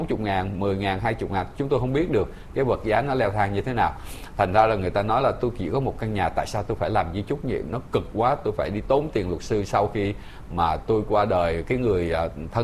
40 ngàn, 10 ngàn, 20 ngàn, chúng tôi không biết được cái vật giá nó leo thang như thế nào. Thành ra là người ta nói là tôi chỉ có một căn nhà, tại sao tôi phải làm di chúc nhỉ? Nó cực quá, tôi phải đi tốn tiền luật sư sau khi mà tôi qua đời, cái người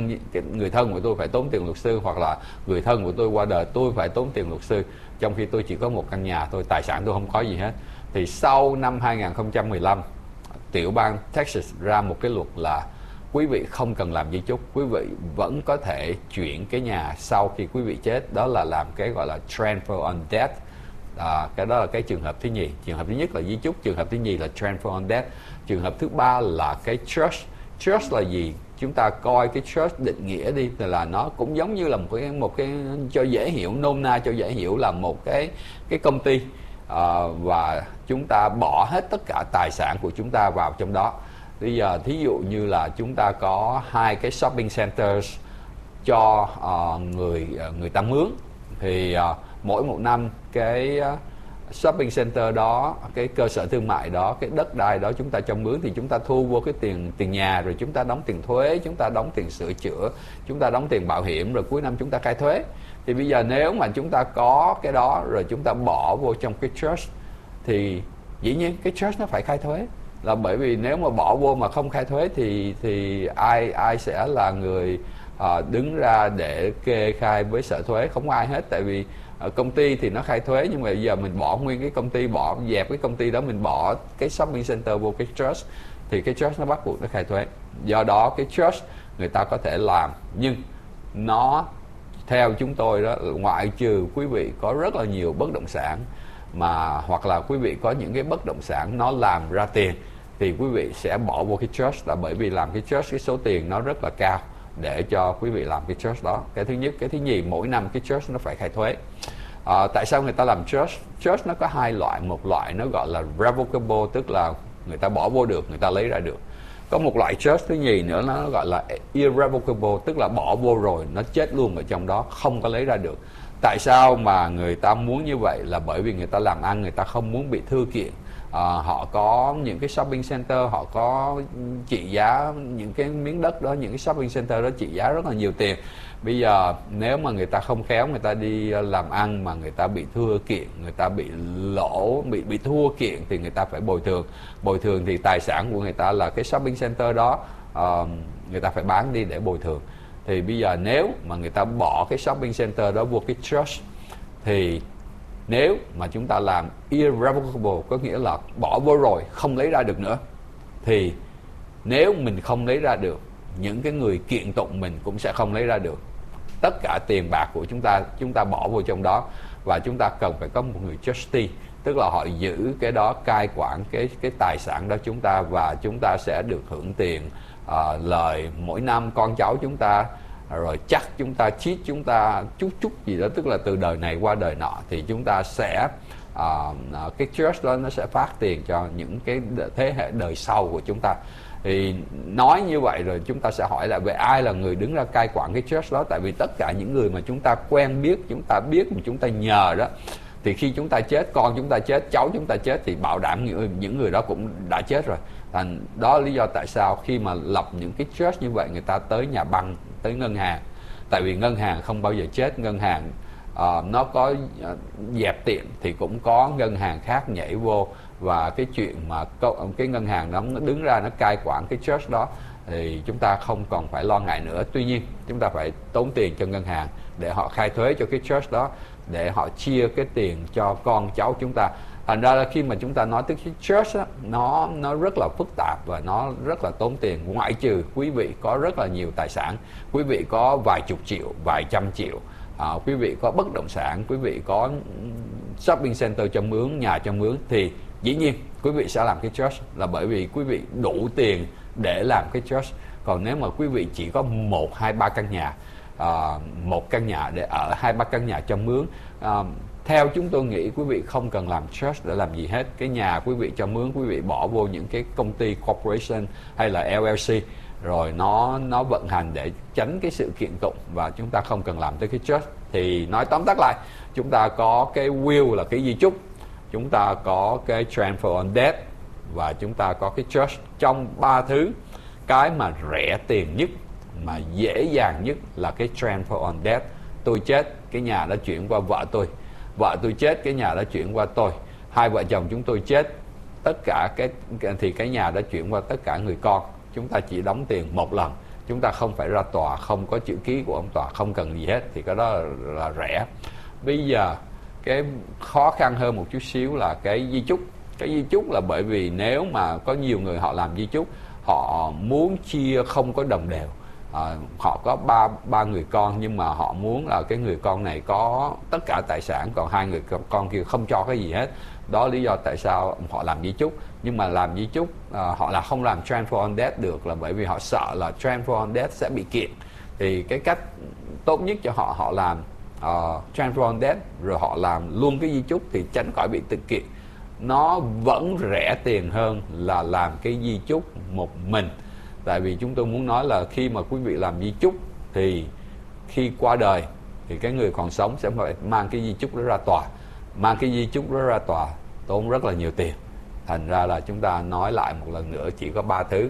thân của tôi phải tốn tiền luật sư, hoặc là người thân của tôi qua đời tôi phải tốn tiền luật sư, trong khi tôi chỉ có một căn nhà thôi, tài sản tôi không có gì hết. Thì sau năm 2015, tiểu bang Texas ra một cái luật là quý vị không cần làm di chúc, quý vị vẫn có thể chuyển cái nhà sau khi quý vị chết, đó là làm cái gọi là transfer on death. Cái đó là cái trường hợp thứ nhì. Trường hợp thứ nhất là di chúc, trường hợp thứ nhì là transfer on death, trường hợp thứ ba là cái trust. Trust là gì? Chúng ta coi cái trust định nghĩa đi, là nó cũng giống như là một cái cho dễ hiểu, nôm na cho dễ hiểu là một cái công ty, và chúng ta bỏ hết tất cả tài sản của chúng ta vào trong đó. Bây giờ thí dụ như là chúng ta có 2 cái shopping centers cho người ta mướn, thì mỗi một năm cái shopping center đó, cái cơ sở thương mại đó, cái đất đai đó chúng ta cho mướn, thì chúng ta thu vô cái tiền nhà, rồi chúng ta đóng tiền thuế, chúng ta đóng tiền sửa chữa, chúng ta đóng tiền bảo hiểm, rồi cuối năm chúng ta khai thuế. Thì bây giờ nếu mà chúng ta có cái đó rồi chúng ta bỏ vô trong cái trust, thì dĩ nhiên cái trust nó phải khai thuế, là bởi vì nếu mà bỏ vô mà không khai thuế thì ai sẽ là người đứng ra để kê khai với sở thuế? Không có ai hết. Tại vì công ty thì nó khai thuế, nhưng mà bây giờ mình bỏ nguyên cái công ty, dẹp cái công ty đó, mình bỏ cái shopping center vô cái trust, thì cái trust nó bắt buộc nó khai thuế. Do đó cái trust người ta có thể làm, nhưng nó, theo chúng tôi đó, ngoại trừ quý vị có rất là nhiều bất động sản, mà hoặc là quý vị có những cái bất động sản nó làm ra tiền, thì quý vị sẽ bỏ vô cái trust, là bởi vì làm cái trust cái số tiền nó rất là cao để cho quý vị làm cái trust đó. Cái thứ nhất. Cái thứ nhì, mỗi năm cái trust nó phải khai thuế. Tại sao người ta làm trust? Trust nó có 2 loại. Một loại nó gọi là revocable, tức là người ta bỏ vô được, người ta lấy ra được. Có một loại trust thứ nhì nữa, nó gọi là irrevocable, tức là bỏ vô rồi nó chết luôn ở trong đó, không có lấy ra được. Tại sao mà người ta muốn như vậy? Là bởi vì người ta làm ăn, người ta không muốn bị thư kiện. Họ có những cái shopping center, họ có trị giá, những cái miếng đất đó, những cái shopping center đó trị giá rất là nhiều tiền. Bây giờ nếu mà người ta không khéo, người ta đi làm ăn mà người ta bị thua kiện, người ta bị lỗ, bị thua kiện, thì người ta phải bồi thường. Bồi thường thì tài sản của người ta là cái shopping center đó, người ta phải bán đi để bồi thường. Thì bây giờ nếu mà người ta bỏ cái shopping center đó vô cái trust, thì nếu mà chúng ta làm irrevocable, có nghĩa là bỏ vô rồi không lấy ra được nữa, thì nếu mình không lấy ra được, những cái người kiện tụng mình cũng sẽ không lấy ra được. Tất cả tiền bạc của chúng ta bỏ vô trong đó, và chúng ta cần phải có một người trustee, tức là họ giữ cái đó, cai quản cái tài sản đó chúng ta, và chúng ta sẽ được hưởng tiền lời mỗi năm. Con cháu chúng ta rồi chắc chúng ta cheat, chúng ta chút gì đó, tức là từ đời này qua đời nọ, thì chúng ta sẽ cái trust đó nó sẽ phát tiền cho những cái thế hệ đời sau của chúng ta. Thì nói như vậy rồi chúng ta sẽ hỏi là về ai là người đứng ra cai quản cái trust đó. Tại vì tất cả những người mà chúng ta quen biết, chúng ta biết mà chúng ta nhờ đó, thì khi chúng ta chết, con chúng ta chết, cháu chúng ta chết, thì bảo đảm những người đó cũng đã chết rồi. Thành đó là lý do tại sao khi mà lập những cái trust như vậy, người ta tới nhà băng, tới ngân hàng. Tại vì ngân hàng không bao giờ chết. Ngân hàng nó có dẹp tiệm thì cũng có ngân hàng khác nhảy vô, và cái chuyện mà cái ngân hàng nó đứng ra nó cai quản cái trust đó, thì chúng ta không còn phải lo ngại nữa. Tuy nhiên chúng ta phải tốn tiền cho ngân hàng để họ khai thuế cho cái trust đó, để họ chia cái tiền cho con cháu chúng ta. Thành ra là khi mà chúng ta nói tới cái trust á, nó rất là phức tạp và nó rất là tốn tiền. Ngoại trừ quý vị có rất là nhiều tài sản, quý vị có vài chục triệu, vài trăm triệu, quý vị có bất động sản, quý vị có shopping center cho mướn, nhà cho mướn, thì dĩ nhiên quý vị sẽ làm cái trust, là bởi vì quý vị đủ tiền để làm cái trust. Còn nếu mà quý vị chỉ có 1, 2, 3 căn nhà, một căn nhà để ở, 2, 3 căn nhà cho mướn, theo chúng tôi nghĩ quý vị không cần làm trust để làm gì hết. Cái nhà quý vị cho mướn, quý vị bỏ vô những cái công ty corporation hay là LLC, rồi nó vận hành để tránh cái sự kiện tụng, và chúng ta không cần làm tới cái trust. Thì nói tóm tắt lại, chúng ta có cái will là cái di chúc, chúng ta có cái transfer on death, và chúng ta có cái trust. Trong 3 thứ, cái mà rẻ tiền nhất, mà dễ dàng nhất là cái transfer on death, tôi chết, cái nhà đã chuyển qua vợ tôi chết, cái nhà đã chuyển qua tôi, hai vợ chồng chúng tôi chết, tất cả cái nhà đã chuyển qua tất cả người con. Chúng ta chỉ đóng tiền một lần, chúng ta không phải ra tòa, không có chữ ký của ông tòa, không cần gì hết, thì cái đó là rẻ. Bây giờ cái khó khăn hơn một chút xíu là cái di chúc. Cái di chúc là bởi vì nếu mà có nhiều người họ làm di chúc, họ muốn chia không có đồng đều. Họ có ba người con, nhưng mà họ muốn là cái người con này có tất cả tài sản, còn hai người con kia không cho cái gì hết. Đó lý do tại sao họ làm di chúc. Nhưng mà làm di chúc họ là không làm transfer on death được, là bởi vì họ sợ là transfer on death sẽ bị kiện. Thì cái cách tốt nhất cho họ làm transfer on death rồi họ làm luôn cái di chúc, thì tránh khỏi bị tự kiện. Nó vẫn rẻ tiền hơn là làm cái di chúc một mình. Tại vì chúng tôi muốn nói là khi mà quý vị làm di chúc thì khi qua đời thì cái người còn sống sẽ phải mang cái di chúc đó ra tòa. Mang cái di chúc đó ra tòa tốn rất là nhiều tiền. Thành ra là chúng ta nói lại một lần nữa, chỉ có 3 thứ.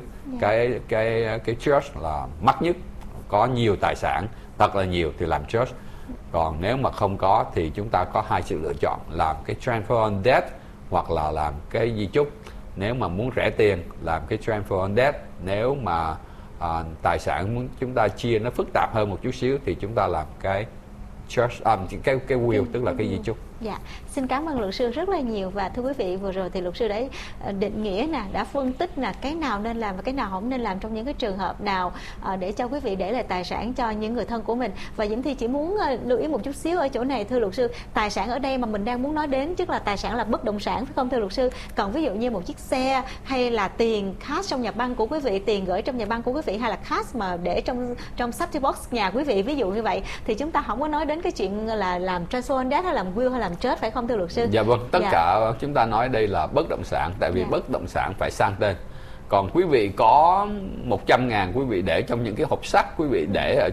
Cái church là mắc nhất, có nhiều tài sản thật là nhiều thì làm church. Còn nếu mà không có thì chúng ta có hai sự lựa chọn, làm cái transfer on death hoặc là làm cái di chúc. Nếu mà muốn rẻ tiền, làm cái transfer on death. Nếu mà tài sản muốn chúng ta chia nó phức tạp hơn một chút xíu thì chúng ta làm cái church, cái will, tức là cái di chúc. Dạ, xin cảm ơn luật sư rất là nhiều. Và thưa quý vị, vừa rồi thì luật sư đã định nghĩa nè, đã phân tích là cái nào nên làm và cái nào không nên làm trong những cái trường hợp nào, để cho quý vị để lại tài sản cho những người thân của mình. Và Diễm Thi chỉ muốn lưu ý một chút xíu ở chỗ này, thưa luật sư, tài sản ở đây mà mình đang muốn nói đến tức là tài sản là bất động sản, phải không thưa luật sư? Còn ví dụ như một chiếc xe hay là tiền cash trong nhà băng của quý vị, tiền gửi trong nhà băng của quý vị, hay là cash mà để trong safety box nhà quý vị, ví dụ như vậy, thì chúng ta không có nói đến cái chuyện là làm transfer on death hay làm will hay làm trust, phải không thưa luật sư? Dạ vâng, tất cả chúng ta nói đây là bất động sản, tại vì bất động sản phải sang tên. Còn quý vị có 100.000 quý vị để trong những cái hộp sắt, quý vị để ở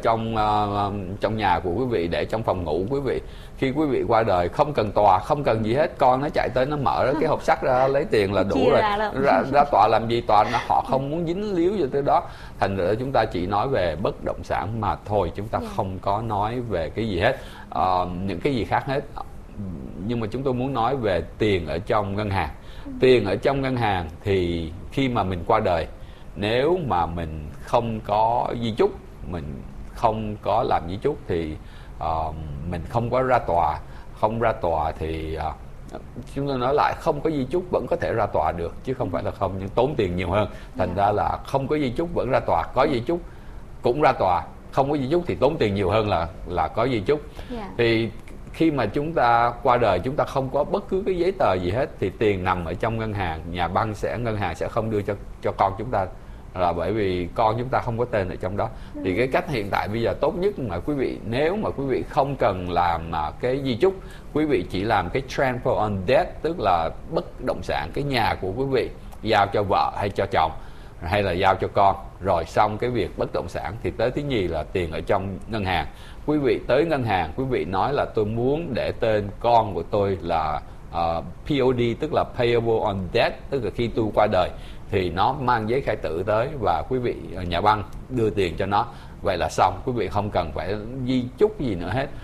trong nhà của quý vị, để trong phòng ngủ quý vị. Khi quý vị qua đời không cần tòa, không cần gì hết, con nó chạy tới nó mở cái hộp sắt ra lấy tiền là đủ rồi. Ra tòa làm gì? Tòa họ không muốn dính líu vô tới đó. Thành ra chúng ta chỉ nói về bất động sản mà thôi, chúng ta không có nói về cái gì hết, những cái gì khác hết. Nhưng mà chúng tôi muốn nói về tiền ở trong ngân hàng. Tiền ở trong ngân hàng thì khi mà mình qua đời, nếu mà mình không có di chúc, mình không có làm di chúc thì mình không có ra tòa. Không ra tòa thì chúng tôi nói lại, không có di chúc vẫn có thể ra tòa được, chứ không phải là không, nhưng tốn tiền nhiều hơn. Thành ra là không có di chúc vẫn ra tòa, có di chúc cũng ra tòa. Không có di chúc thì tốn tiền nhiều hơn là có di chúc. Thì khi mà chúng ta qua đời, chúng ta không có bất cứ cái giấy tờ gì hết, thì tiền nằm ở trong ngân hàng, ngân hàng sẽ không đưa cho con chúng ta, là bởi vì con chúng ta không có tên ở trong đó. Thì cái cách hiện tại bây giờ tốt nhất mà quý vị, nếu mà quý vị không cần làm cái di chúc, quý vị chỉ làm cái transfer on death, tức là bất động sản, cái nhà của quý vị giao cho vợ hay cho chồng, hay là giao cho con, rồi xong cái việc bất động sản thì tới thứ nhì là tiền ở trong ngân hàng. Quý vị tới ngân hàng, quý vị nói là tôi muốn để tên con của tôi là POD, tức là payable on death, tức là khi tôi qua đời thì nó mang giấy khai tử tới và quý vị nhà băng đưa tiền cho nó. Vậy là xong, quý vị không cần phải di chúc gì nữa hết.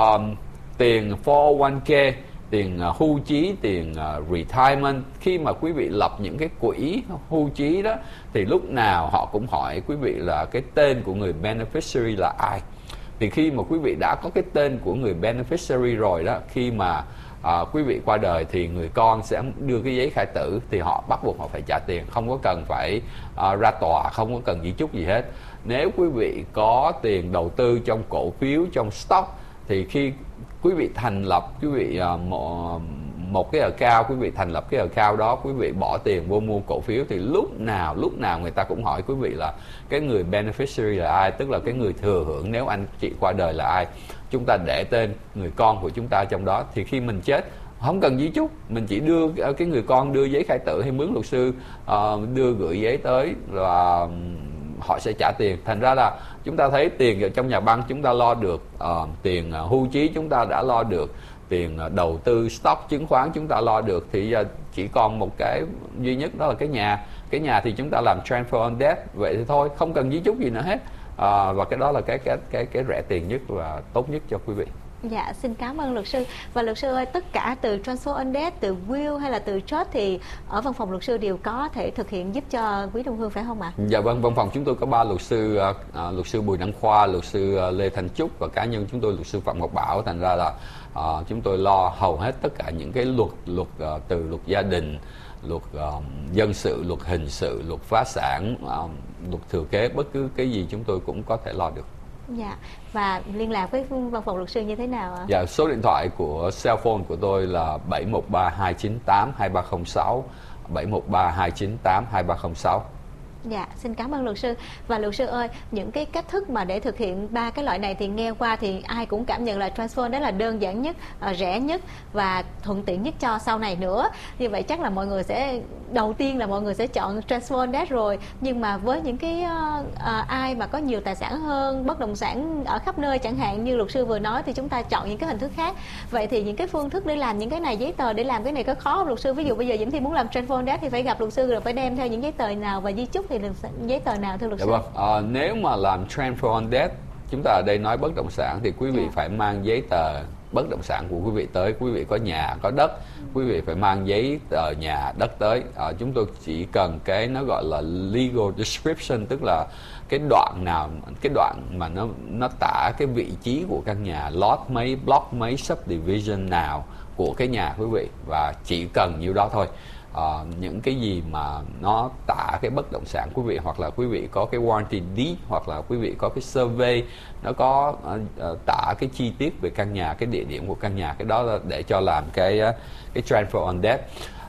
Tiền 401k, tiền hưu trí, tiền retirement, khi mà quý vị lập những cái quỹ hưu trí đó thì lúc nào họ cũng hỏi quý vị là cái tên của người beneficiary là ai. Thì khi mà quý vị đã có cái tên của người beneficiary rồi đó, khi mà quý vị qua đời thì người con sẽ đưa cái giấy khai tử, thì họ bắt buộc họ phải trả tiền, không có cần phải ra tòa, không có cần di chúc gì hết. Nếu quý vị có tiền đầu tư trong cổ phiếu, trong stock, thì khi quý vị thành lập một cái account, quý vị thành lập cái account đó, quý vị bỏ tiền vô mua cổ phiếu, thì lúc nào người ta cũng hỏi quý vị là cái người beneficiary là ai, tức là cái người thừa hưởng nếu anh chị qua đời là ai. Chúng ta để tên người con của chúng ta trong đó, thì khi mình chết không cần di chúc, mình chỉ đưa cái người con đưa giấy khai tử hay mướn luật sư đưa gửi giấy tới và họ sẽ trả tiền. Thành ra là chúng ta thấy tiền ở trong nhà băng chúng ta lo được, tiền hưu trí chúng ta đã lo được, tiền đầu tư stock chứng khoán chúng ta lo được, thì giờ chỉ còn một cái duy nhất, đó là cái nhà. Cái nhà thì chúng ta làm transfer on death, vậy thì thôi, không cần di chúc gì nữa hết. Và cái đó là cái rẻ tiền nhất và tốt nhất cho quý vị. Dạ, xin cảm ơn luật sư. Và luật sư ơi, tất cả từ transfer on death, từ will hay là từ trust thì ở văn phòng luật sư đều có thể thực hiện giúp cho quý đồng hương phải không ạ? Dạ vâng, văn phòng chúng tôi có 3 luật sư, luật sư Bùi Đăng Khoa, luật sư Lê Thành Trúc và cá nhân chúng tôi luật sư Phạm Ngọc Bảo. Thành ra là chúng tôi lo hầu hết tất cả những cái luật từ luật gia đình, luật dân sự, luật hình sự, luật phá sản, luật thừa kế, bất cứ cái gì chúng tôi cũng có thể lo được. Dạ, và liên lạc với văn phòng luật sư như thế nào ạ? Dạ, số điện thoại của cell phone của tôi là 713-298-2306, 713-298-2306. Dạ, xin cảm ơn luật sư. Và luật sư ơi, những cái cách thức mà để thực hiện 3 cái loại này thì nghe qua thì ai cũng cảm nhận là transfer đó là đơn giản nhất, rẻ nhất và thuận tiện nhất cho sau này nữa. Như vậy chắc là mọi người sẽ, đầu tiên là mọi người sẽ chọn transfer on death rồi. Nhưng mà với những cái ai mà có nhiều tài sản hơn, bất động sản ở khắp nơi chẳng hạn như luật sư vừa nói, thì chúng ta chọn những cái hình thức khác. Vậy thì những cái phương thức để làm những cái này, giấy tờ để làm cái này có khó không luật sư? Ví dụ bây giờ Diễm Thi muốn làm transfer on death thì phải gặp luật sư rồi phải đem theo những giấy tờ nào, và di chúc thì giấy tờ nào thưa luật sư? Dạ vâng, nếu mà làm transfer on death, chúng ta ở đây nói bất động sản thì quý vị phải mang giấy tờ bất động sản của quý vị tới. Quý vị có nhà, có đất, quý vị phải mang giấy tờ nhà, đất tới. Chúng tôi chỉ cần cái nó gọi là legal description, tức là cái đoạn nào, cái đoạn mà nó tả cái vị trí của căn nhà, lot mấy, block mấy, subdivision nào của cái nhà quý vị, và chỉ cần nhiêu đó thôi. Những cái gì mà nó tả cái bất động sản quý vị, hoặc là quý vị có cái warranty deed, hoặc là quý vị có cái survey nó có tả cái chi tiết về căn nhà, cái địa điểm của căn nhà, cái đó là để cho làm cái transfer on death.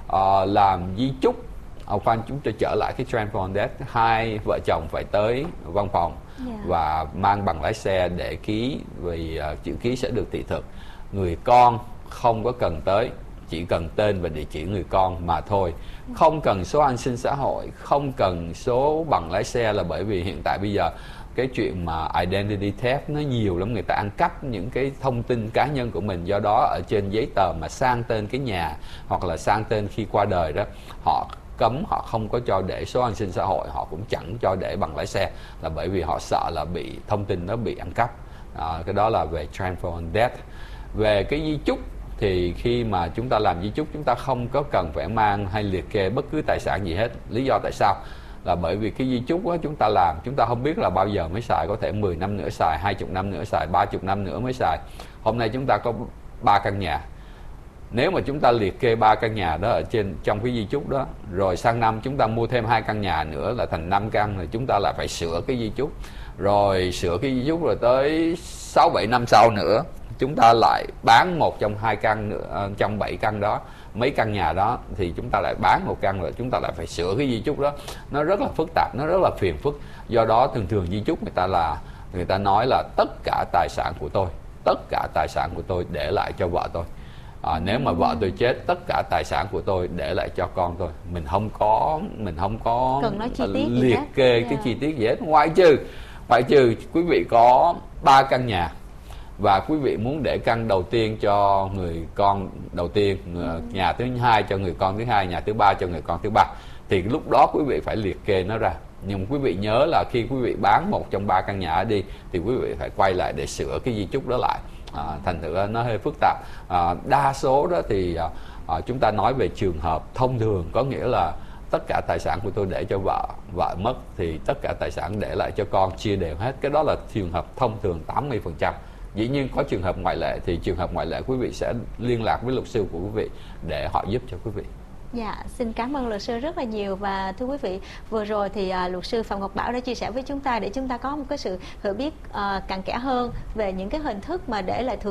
Làm di chúc, khoan, chúng ta trở lại cái transfer on death, hai vợ chồng phải tới văn phòng và mang bằng lái xe để ký, vì chữ ký sẽ được thị thực. Người con không có cần tới, chỉ cần tên và địa chỉ người con mà thôi. Không cần số an sinh xã hội, không cần số bằng lái xe, là bởi vì hiện tại bây giờ cái chuyện mà identity theft nó nhiều lắm, người ta ăn cắp những cái thông tin cá nhân của mình. Do đó ở trên giấy tờ mà sang tên cái nhà hoặc là sang tên khi qua đời đó, họ cấm, họ không có cho để số an sinh xã hội, họ cũng chẳng cho để bằng lái xe, là bởi vì họ sợ là bị thông tin nó bị ăn cắp. Cái đó là về transfer on death. Về cái di chúc thì khi mà chúng ta làm di chúc, chúng ta không có cần phải mang hay liệt kê bất cứ tài sản gì hết. Lý do tại sao? Là bởi vì cái di chúc đó chúng ta làm, chúng ta không biết là bao giờ mới xài, có thể 10 năm nữa xài, 20 năm nữa xài, 30 năm nữa mới xài. Hôm nay chúng ta có 3 căn nhà. Nếu mà chúng ta liệt kê 3 căn nhà đó ở trong cái di chúc đó, rồi sang năm chúng ta mua thêm 2 căn nhà nữa là thành 5 căn, rồi chúng ta lại phải sửa cái di chúc. Rồi sửa cái di chúc rồi tới 6-7 năm sau nữa, chúng ta lại bán một trong 2 căn nữa, trong 7 căn đó, mấy căn nhà đó thì chúng ta lại bán một căn, rồi chúng ta lại phải sửa cái di chúc đó. Nó rất là phức tạp, nó rất là phiền phức. Do đó thường di chúc người ta nói là tất cả tài sản của tôi để lại cho vợ tôi. Nếu mà vợ tôi chết, tất cả tài sản của tôi để lại cho con tôi. Mình không có cần nói chi tiết liệt kê cái chi tiết gì hết, ngoại trừ quý vị có 3 căn nhà và quý vị muốn để căn đầu tiên cho người con đầu tiên, nhà thứ hai cho người con thứ hai, nhà thứ ba cho người con thứ ba, thì lúc đó quý vị phải liệt kê nó ra. Nhưng quý vị nhớ là khi quý vị bán một trong 3 căn nhà đi thì quý vị phải quay lại để sửa cái di chúc đó lại. Thành thử nó hơi phức tạp. Đa số đó thì chúng ta nói về trường hợp thông thường, có nghĩa là tất cả tài sản của tôi để cho vợ mất thì tất cả tài sản để lại cho con chia đều hết. Cái đó là trường hợp thông thường 80%. Dĩ nhiên có trường hợp ngoại lệ, thì trường hợp ngoại lệ quý vị sẽ liên lạc với luật sư của quý vị để họ giúp cho quý vị. Dạ, xin cảm ơn luật sư rất là nhiều. Và thưa quý vị, vừa rồi thì luật sư Phạm Ngọc Bảo đã chia sẻ với chúng ta để chúng ta có một cái sự hiểu biết cặn kẽ hơn về những cái hình thức mà để lại thừa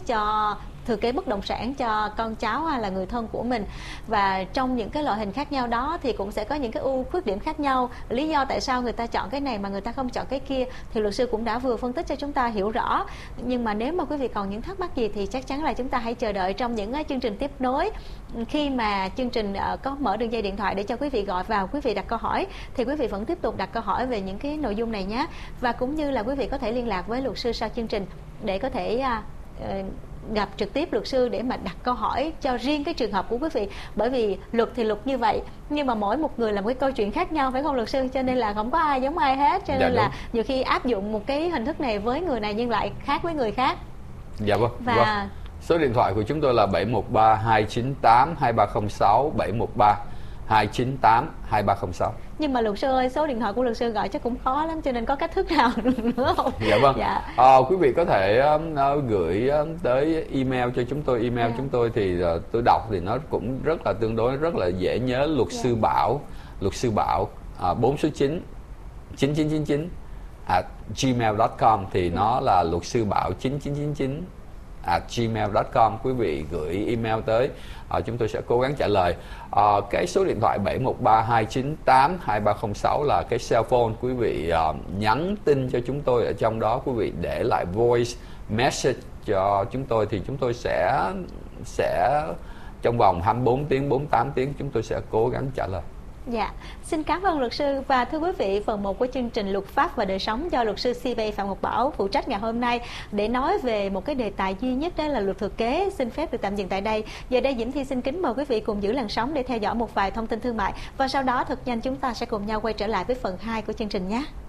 kế bất động sản cho con cháu hay là người thân của mình. Và trong những cái loại hình khác nhau đó thì cũng sẽ có những cái ưu khuyết điểm khác nhau. Lý do tại sao người ta chọn cái này mà người ta không chọn cái kia thì luật sư cũng đã vừa phân tích cho chúng ta hiểu rõ. Nhưng mà nếu mà quý vị còn những thắc mắc gì thì chắc chắn là chúng ta hãy chờ đợi trong những chương trình tiếp nối. Khi mà chương trình có mở đường dây điện thoại để cho quý vị gọi vào, quý vị đặt câu hỏi thì quý vị vẫn tiếp tục đặt câu hỏi về những cái nội dung này nhé. Và cũng như là quý vị có thể liên lạc với luật sư sau chương trình để có thể gặp trực tiếp luật sư để mà đặt câu hỏi cho riêng cái trường hợp của quý vị. Bởi vì luật thì luật như vậy, nhưng mà mỗi một người là một cái câu chuyện khác nhau, phải không luật sư? Cho nên là không có ai giống ai hết, cho nên là nhiều khi áp dụng một cái hình thức này với người này nhưng lại khác với người khác. Dạ vâng. Và số điện thoại của chúng tôi là 713 298 2306, 713 298 2306. Nhưng mà luật sư ơi, số điện thoại của luật sư gọi chắc cũng khó lắm, cho nên có cách thức nào nữa không? Dạ vâng. Dạ. Quý vị có thể gửi tới email cho chúng tôi. Email chúng tôi thì tôi đọc thì nó cũng tương đối rất là dễ nhớ. Luật sư Bảo, luật sư Bảo 4 số 9 9999 @gmail.com, thì nó là luật sư Bảo 9999 @gmail.com. Quý vị gửi email tới, chúng tôi sẽ cố gắng trả lời. Cái số điện thoại 713 298 2306 là cái cell phone. Quý vị nhắn tin cho chúng tôi, ở trong đó quý vị để lại voice message cho chúng tôi, thì chúng tôi sẽ trong vòng 24 tiếng 48 tiếng chúng tôi sẽ cố gắng trả lời. Dạ, xin cảm ơn luật sư. Và thưa quý vị, phần 1 của chương trình Luật pháp và đời sống do luật sư CPA Phạm Ngọc Bảo phụ trách ngày hôm nay để nói về một cái đề tài duy nhất, đó là luật thừa kế, xin phép được tạm dừng tại đây. Giờ đây Diễm Thi xin kính mời quý vị cùng giữ làn sóng để theo dõi một vài thông tin thương mại, và sau đó thật nhanh chúng ta sẽ cùng nhau quay trở lại với phần 2 của chương trình nhé.